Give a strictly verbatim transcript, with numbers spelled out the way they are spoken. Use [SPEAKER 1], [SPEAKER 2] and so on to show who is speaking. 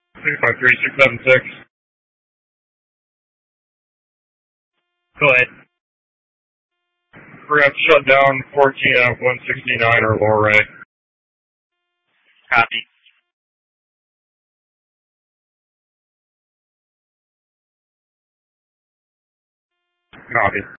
[SPEAKER 1] six five three six seven six. Go ahead. We're going to shut down fourteen at one sixty-nine or lower right.
[SPEAKER 2] Copy.
[SPEAKER 1] Copy.